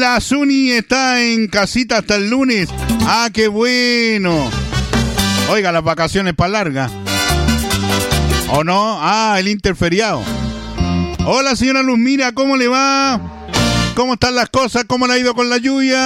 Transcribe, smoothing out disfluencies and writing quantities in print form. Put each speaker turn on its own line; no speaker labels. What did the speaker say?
La Zuni está en casita hasta el lunes. Ah, qué bueno. Oiga, las vacaciones para larga. ¿O no? Ah, el interferiado. Hola, señora Luzmira, ¿cómo le va? ¿Cómo están las cosas? ¿Cómo le ha ido con la lluvia?